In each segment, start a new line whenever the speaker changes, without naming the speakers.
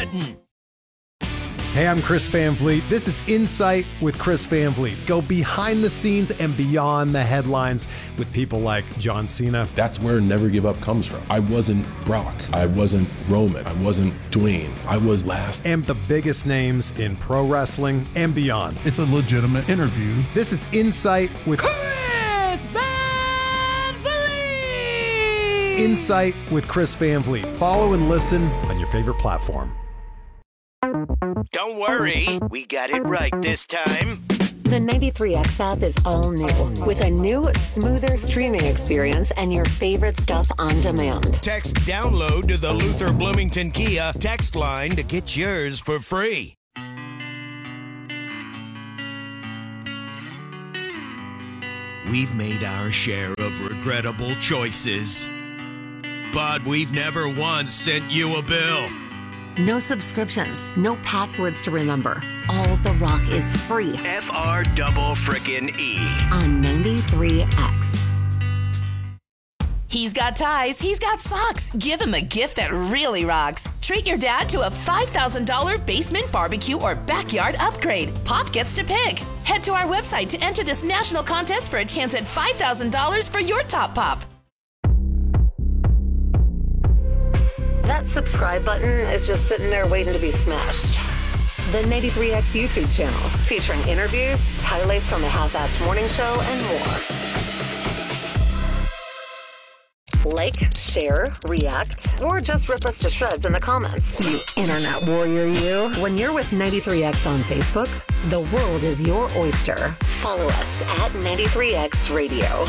button.
Hey, I'm Chris Van Vliet. This is Insight with Chris Van Vliet. Go behind the scenes and beyond the headlines with people like John Cena.
That's where Never Give Up comes from. I wasn't Brock. I wasn't Roman. I wasn't Dwayne. I was last.
And the biggest names in pro wrestling and beyond.
It's a legitimate interview.
This is Insight with
Chris Van Vliet.
Insight with Chris Van Vliet. Follow and listen on your favorite platform.
Don't worry, we got it right this time.
The 93X app is all new with a new, smoother streaming experience and your favorite stuff on demand.
Text download to the Luther Bloomington Kia text line to get yours for free. We've made our share of regrettable choices, but we've never once sent you a bill.
No subscriptions, no passwords to remember. All The Rock is free.
FR-double-frickin-E.
On 93X.
He's got ties, he's got socks. Give him a gift that really rocks. Treat your dad to a $5,000 basement barbecue or backyard upgrade. Pop gets to pick. Head to our website to enter this national contest for a chance at $5,000 for your top pop.
That subscribe button is just sitting there waiting to be smashed. The 93X YouTube channel, featuring interviews, highlights from the Half-Assed Morning Show, and more. Like, share, react, or just rip us to shreds in the comments. You internet warrior, you. When you're with 93X on Facebook, the world is your oyster. Follow us at 93X Radio.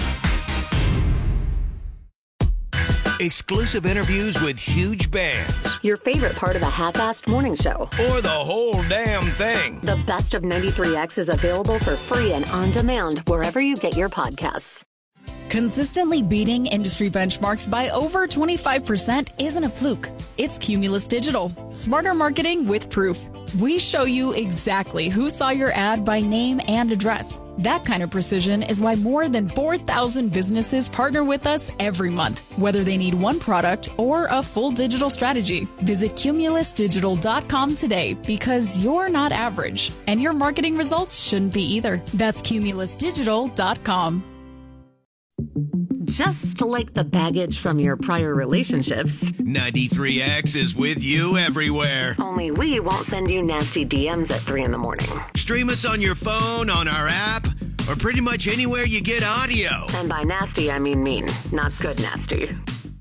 Exclusive interviews with huge bands.
Your favorite part of the Half-Assed Morning Show.
Or the whole damn thing.
The best of 93X is available for free and on demand wherever you get your podcasts.
Consistently beating industry benchmarks by over 25% isn't a fluke. It's Cumulus Digital. Smarter marketing with proof. We show you exactly who saw your ad by name and address. That kind of precision is why more than 4,000 businesses partner with us every month, whether they need one product or a full digital strategy. Visit cumulusdigital.com today because you're not average, and your marketing results shouldn't be either. That's cumulusdigital.com.
Just like the baggage from your prior relationships,
93X is with you everywhere.
only we won't send you nasty DMs at 3 in the morning.
Stream us on your phone, on our app, or pretty much anywhere you get audio.
And by nasty, I mean mean, not good nasty.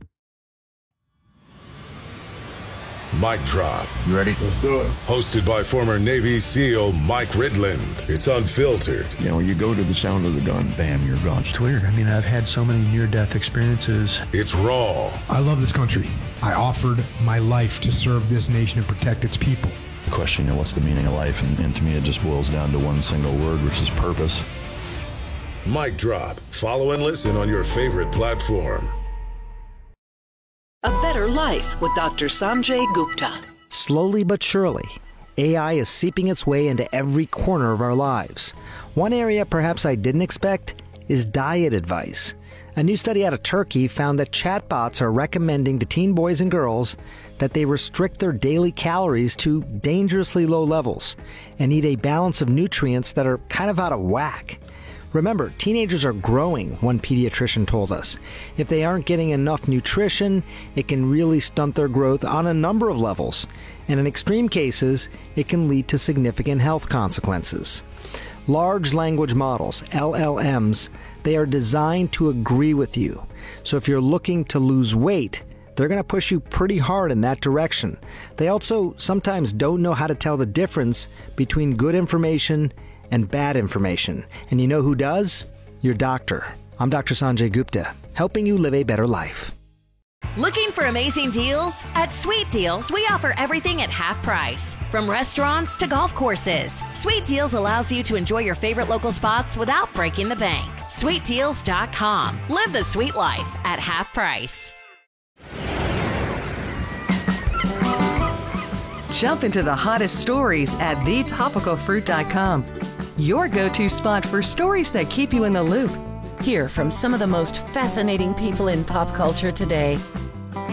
Mic Drop.
You ready?
Let's do it. Hosted by former Navy SEAL Mike Ridland. It's unfiltered.
You know, you go to the sound of the gun, bam, you're gone.
It's weird. I mean, I've had so many near-death experiences.
It's raw.
I love this country. I offered my life to serve this nation and protect its people.
The question, you know, what's the meaning of life? And to me, it just boils down to one single word, which is purpose.
Mic Drop. Follow and listen on your favorite platform.
A Better Life with Dr. Sanjay Gupta.
Slowly but surely, AI is seeping its way into every corner of our lives. One area perhaps I didn't expect is diet advice. A new study out of Turkey found that chatbots are recommending to teen boys and girls that they restrict their daily calories to dangerously low levels and eat a balance of nutrients that are kind of out of whack. Remember, teenagers are growing, one pediatrician told us. If they aren't getting enough nutrition, it can really stunt their growth on a number of levels. And in extreme cases, it can lead to significant health consequences. Large language models, LLMs, they are designed to agree with you. So if you're looking to lose weight, they're going to push you pretty hard in that direction. They also sometimes don't know how to tell the difference between good information and bad information. And you know who does? Your doctor. I'm Dr. Sanjay Gupta, helping you live a better life.
Looking for amazing deals? At Sweet Deals, we offer everything at half price. From restaurants to golf courses, Sweet Deals allows you to enjoy your favorite local spots without breaking the bank. SweetDeals.com. Live the sweet life at half price.
Jump into the hottest stories at thetopicalfruit.com. Your go-to spot for stories that keep you in the loop. Hear from some of the most fascinating people in pop culture today.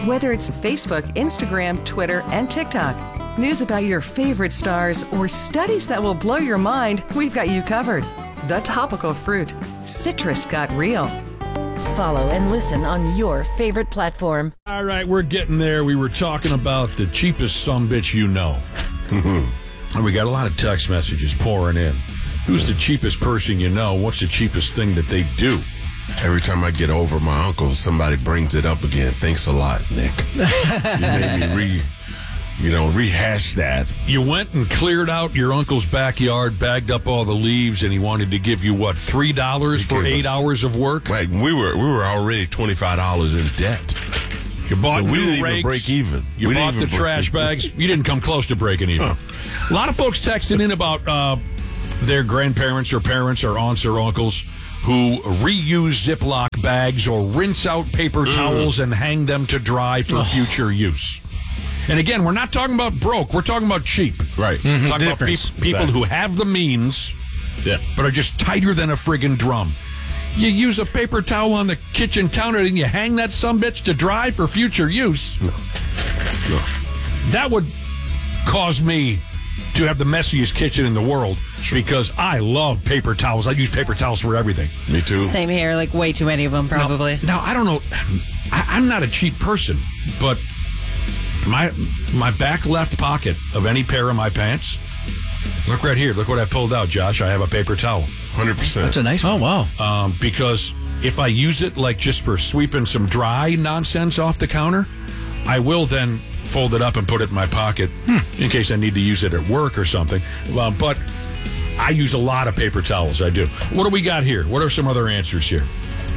Whether it's Facebook, Instagram, Twitter, and TikTok, news about your favorite stars, or studies that will blow your mind, we've got you covered. The Topical Fruit. Citrus got real.
Follow and listen on your favorite platform.
All right, we're getting there. We were talking about the cheapest sumbitch you know. And we got a lot of text messages pouring in. Who's the cheapest person you know? What's the cheapest thing that they do?
Every time I get over my uncle, somebody brings it up again. Thanks a lot, Nick. You made me rehash that.
You went and cleared out your uncle's backyard, bagged up all the leaves, and he wanted to give you, what, $3 for 8 hours of work?
Right. We were already $25 in debt.
You bought
we
new
didn't
rakes.
Even break even.
You bought the trash bags. You didn't come close to breaking even. A lot of folks texted in about their grandparents or parents or aunts or uncles who reuse Ziploc bags or rinse out paper towels and hang them to dry for future use. And again, we're not talking about broke. We're talking about cheap.
Right.
We're talking about people who have the means, but are just tighter than a friggin' drum. You use a paper towel on the kitchen counter and you hang that sumbitch to dry for future use.
No.
That would cause me to have the messiest kitchen in the world because I love paper towels. I use paper towels for everything.
Me too.
Same here, like way too many of them, probably.
Now I don't know. I'm not a cheap person, but my back left pocket of any pair of my pants, look right here. Look what I pulled out, Josh. I have a paper towel.
100%.
That's a nice one. Oh,
wow. Because if I use it like just for sweeping some dry nonsense off the counter, I will then fold it up and put it in my pocket in case I need to use it at work or something. But I use a lot of paper towels. I do. What do we got here? What are some other answers here?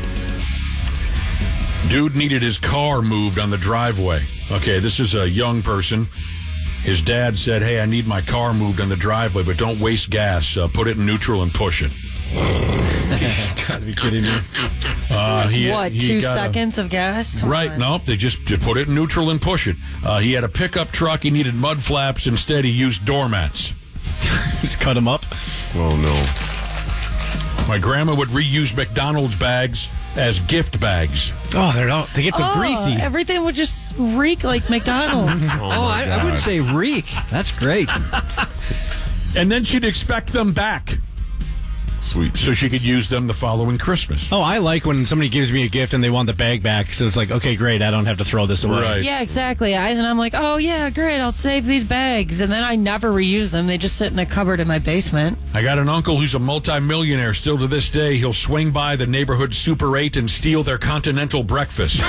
Dude needed his car moved on the driveway. Okay, this is a young person. His dad said, hey, I need my car moved on the driveway, but don't waste gas. Put it in neutral and push it.
Gotta be kidding me.
2 seconds of gas? Come
right,
on.
nope. They just put it in neutral and push it. He had a pickup truck. He needed mud flaps. Instead, he used doormats.
Just cut them up?
Oh, no.
My grandma would reuse McDonald's bags as gift bags.
Oh, they get so greasy.
Everything would just reek like McDonald's.
I wouldn't say reek. That's great.
And then she'd expect them back.
Sweet.
So she could use them the following Christmas.
Oh, I like when somebody gives me a gift and they want the bag back, so it's like, okay, great, I don't have to throw this away.
Right.
Yeah, exactly. And I'm like, oh, yeah, great, I'll save these bags. And then I never reuse them. They just sit in a cupboard in my basement.
I got an uncle who's a multimillionaire. Still to this day, he'll swing by the neighborhood Super 8 and steal their continental breakfast.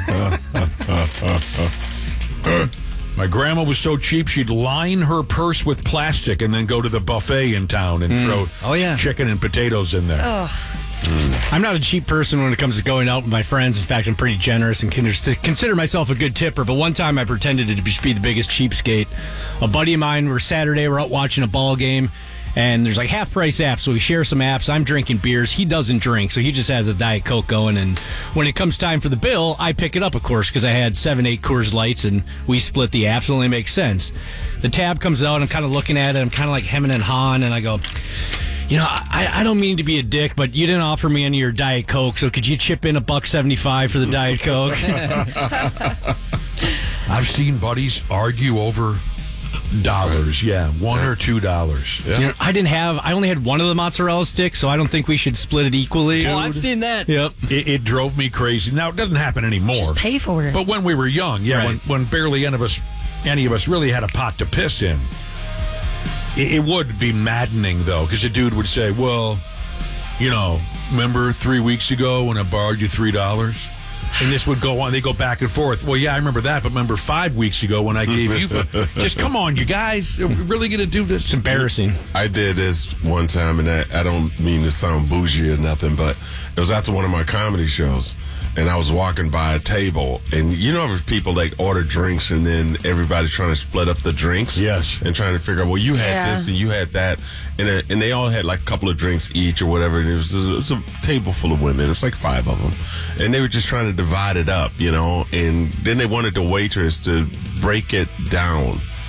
My grandma was so cheap, she'd line her purse with plastic and then go to the buffet in town and throw chicken and potatoes in there.
I'm not a cheap person when it comes to going out with my friends. In fact, I'm pretty generous and consider myself a good tipper. But one time I pretended to be the biggest cheapskate. A buddy of mine, Saturday, we're out watching a ball game. And there's like half-price apps, so we share some apps. I'm drinking beers. He doesn't drink, so he just has a Diet Coke going. And when it comes time for the bill, I pick it up, of course, because I had 7-8 Coors Lights, and we split the apps. It only makes sense. The tab comes out, I'm kind of looking at it. I'm kind of like hemming and hawing, and I go, you know, I don't mean to be a dick, but you didn't offer me any of your Diet Coke, so could you chip in $1.75 for the Diet Coke?
I've seen buddies argue over dollars, $1 or $2.
Yeah. You know, I only had one of the mozzarella sticks, so I don't think we should split it equally.
Dude,
I've seen that.
Yep. It drove me crazy. Now, it doesn't happen anymore.
Just pay for it.
But when we were young, when barely any of us really had a pot to piss in, it would be maddening, though, because the dude would say, well, you know, remember 3 weeks ago when I borrowed you $3? And this would go on. They go back and forth. Well, yeah, I remember that. But remember 5 weeks ago when I gave you... Just come on, you guys. Are we really going to do this?
It's embarrassing.
I did this one time, and I don't mean to sound bougie or nothing, but it was after one of my comedy shows. And I was walking by a table, and you know, there's people like order drinks, and then everybody's trying to split up the drinks.
Yes.
And trying to figure out, well, you had this and you had that, and they all had like a couple of drinks each or whatever. And it was a table full of women. It was like 5 of them, and they were just trying to divide it up, you know. And then they wanted the waitress to break it down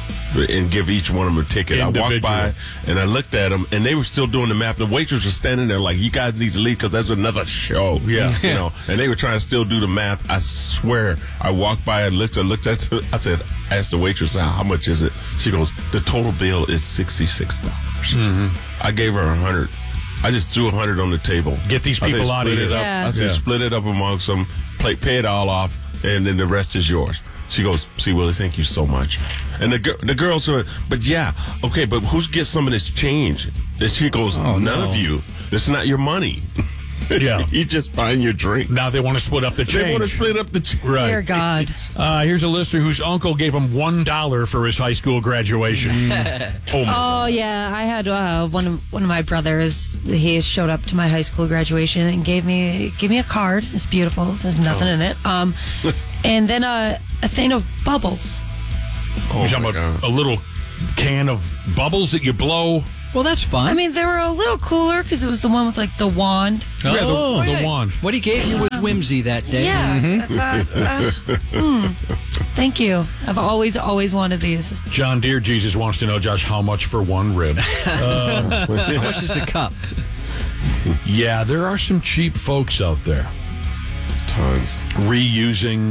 and give each one of them a ticket. I walked by and I looked at them, and they were still doing the math. The waitress was standing there like, you guys need to leave because there's another show.
Yeah.
You know, and they were trying to still do the math. I swear, I walked by and looked at I said, asked the waitress, how much is it? She goes, the total bill is $66. I gave her $100. I just threw $100 on the table.
Get these people out of here.
I said, split it up amongst them, pay it all off, and then the rest is yours. She goes, see, Willie, thank you so much. And the girls are, but yeah, okay, but who gets some of this change? And she goes, none of you. It's not your money.
Yeah.
You just buying your drink.
Now they want to split up the change.
They want to split up the change.
Right.
Dear God.
Here's a listener whose uncle gave him $1 for his high school graduation.
Oh yeah, I had one of my brothers. He showed up to my high school graduation and gave me a card. It's beautiful. There's nothing in it. And then a thing of bubbles.
You're talking about a little can of bubbles that you blow.
Well, that's fun.
I mean, they were a little cooler because it was the one with like the wand.
Oh, yeah, the wand.
What he gave you was whimsy that day.
Yeah. I thought, thank you. I've always wanted these.
John Deere Jesus wants to know, Josh, how much for one rib?
How much is a cup?
Yeah, there are some cheap folks out there.
Tons.
Reusing.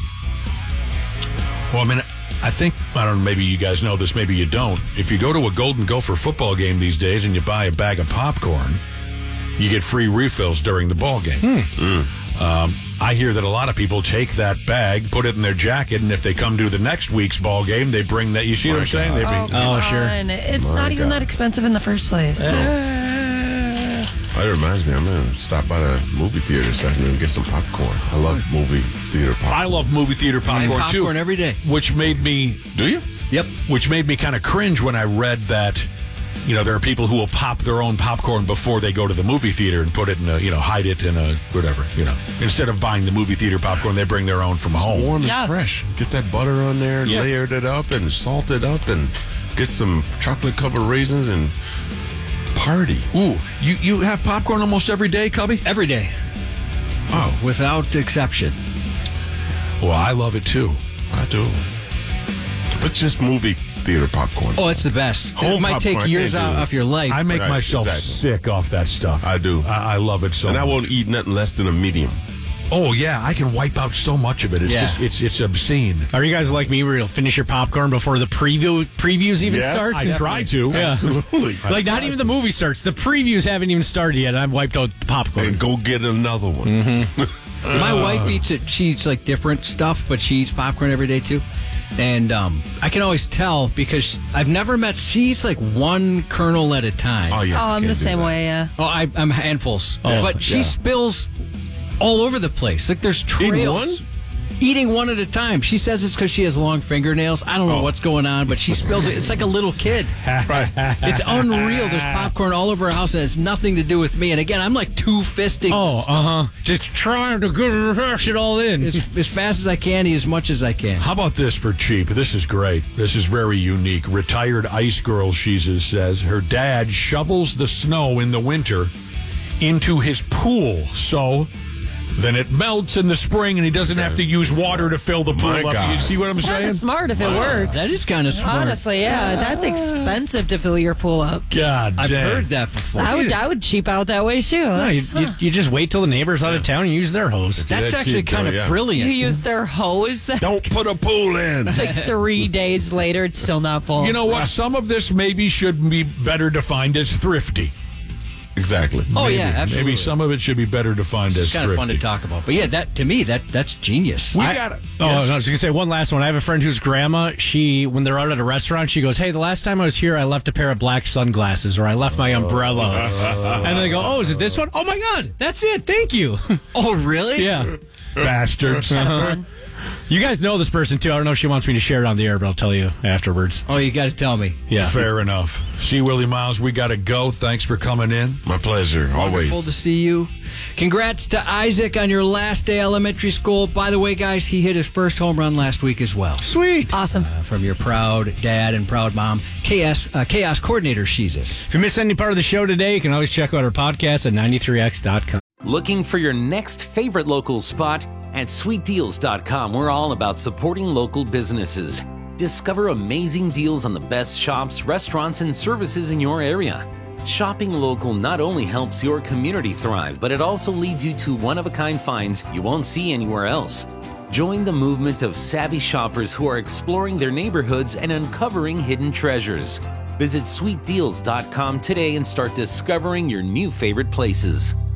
Well, I mean, I don't know, maybe you guys know this, maybe you don't. If you go to a Golden Gopher football game these days and you buy a bag of popcorn, you get free refills during the ball game. I hear that a lot of people take that bag, put it in their jacket, and if they come to the next week's ball game, they bring that. You see what I'm saying?
Sure. It's not even that expensive in the first place.
That reminds me, I'm going to stop by the movie theater this afternoon and get some popcorn. I love movie theater popcorn.
I love movie theater popcorn, too.
Popcorn every day.
Which made me...
Do you?
Yep.
Which made me kind of cringe when I read that, there are people who will pop their own popcorn before they go to the movie theater and put it in a, hide it in a, whatever, Instead of buying the movie theater popcorn, they bring their own from home.
Warm and fresh. Get that butter on there, layered it up and salt it up and get some chocolate-covered raisins and... party.
Ooh, you have popcorn almost every day, Cubby?
Every day. Oh, without exception.
Well, I love it too.
I do. But just movie theater popcorn.
Oh, it's the best. It might take years off your life.
I make myself sick off that stuff.
I do.
I love it so much.
And I won't eat nothing less than a medium.
Oh, yeah, I can wipe out so much of it. It's just, it's obscene.
Are you guys like me where you'll finish your popcorn before the previews even start?
I try to.
Yeah.
Absolutely.
Like, not even the movie starts. The previews haven't even started yet, and I've wiped out the popcorn.
And go get another one.
My wife eats it. She eats, like, different stuff, but she eats popcorn every day, too. And I can always tell because I've never met... She eats, like, one kernel at a time.
Oh, yeah.
Oh, I'm the same way, yeah.
Oh, I'm handfuls. Oh, but she spills... all over the place. Like there's trails. Eating one at a time. She says it's because she has long fingernails. I don't know what's going on, but she spills it. It's like a little kid.
Right.
It's unreal. There's popcorn all over her house and it has nothing to do with me. And again, I'm like two-fisting.
Just trying to rush it all in.
As fast as I can, eat as much as I can.
How about this for cheap? This is great. This is very unique. Retired ice girl, she says, her dad shovels the snow in the winter into his pool. So... then it melts in the spring, and he doesn't have to use water to fill the pool up. You see what I'm saying?
Kind of smart if it works.
That is kind of smart.
Honestly, yeah. That's expensive to fill your pool up.
God damn.
I've heard that before.
I would cheap out that way, too.
No, you just wait till the neighbor's out of town and use their hose.
That's actually kind of brilliant.
You use their hose?
Don't put a pool in.
It's like 3 days later, it's still not full.
You know what? Some of this maybe should be better defined as thrifty.
Exactly.
Oh,
maybe.
yeah, absolutely.
Maybe some of it should be better defined as thrifty.
It's kind of fun to talk about. But yeah, that to me, that's genius.
I was going to say one last one. I have a friend whose grandma, when they're out at a restaurant, she goes, hey, the last time I was here, I left a pair of black sunglasses, or I left my umbrella. And they go, oh, is it this one? Oh, my God, that's it. Thank you.
Oh, really?
Yeah.
Bastards.
You guys know this person, too. I don't know if she wants me to share it on the air, but I'll tell you afterwards.
Oh, you got to tell me.
Yeah.
Fair enough. See, Willie Miles, we got to go. Thanks for coming in.
My pleasure. Always.
Wonderful to see you. Congrats to Isaac on your last day elementary school. By the way, guys, he hit his first home run last week as well.
Sweet.
Awesome.
From your proud dad and proud mom, Chaos Coordinator Sheezus.
If you missed any part of the show today, you can always check out our podcast at 93x.com.
Looking for your next favorite local spot? At SweetDeals.com, we're all about supporting local businesses. Discover amazing deals on the best shops, restaurants, and services in your area. Shopping local not only helps your community thrive, but it also leads you to one-of-a-kind finds you won't see anywhere else. Join the movement of savvy shoppers who are exploring their neighborhoods and uncovering hidden treasures. Visit sweetdeals.com today and start discovering your new favorite places.